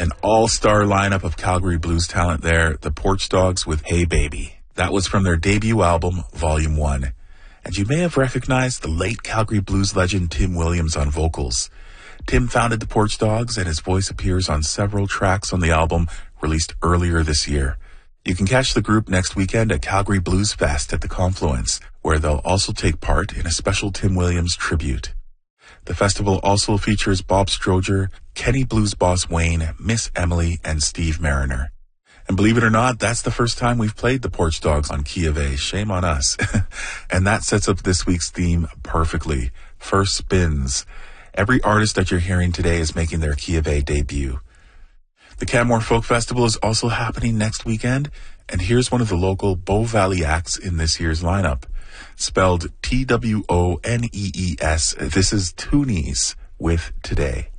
An all-star lineup of Calgary blues talent there, the Porch Dogs with Hey Baby. That was from their debut album, Volume 1. And you may have recognized the late Calgary blues legend Tim Williams on vocals. Tim founded the Porch Dogs, and his voice appears on several tracks on the album released earlier this year. You can catch the group next weekend at Calgary Blues Fest at the Confluence, where they'll also take part in a special Tim Williams tribute. The festival also features Bob Stroger, Kenny Blues Boss Wayne, Miss Emily, and Steve Mariner. And believe it or not, that's the first time we've played the Porch Dogs on Key of A. Shame on us. And that sets up this week's theme perfectly. First Spins. Every artist that you're hearing today is making their Key of A debut. The Canmore Folk Festival is also happening next weekend, and here's one of the local Bow Valley acts in this year's lineup. Spelled Twonees, this is Toonies with Today.